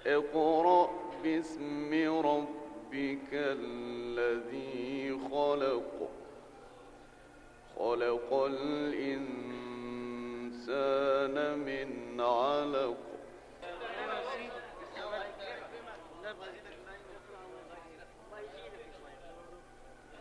اقرأ باسم ربك الذي خلق خلق الإنسان من علق